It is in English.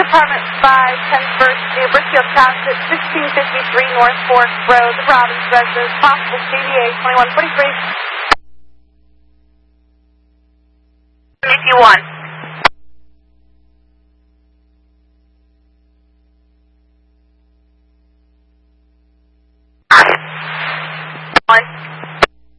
Department 5, 10th First, New Brookfield Township, 1653 North Fork Road, Robbins Residence, possible CDA 2143. If you want.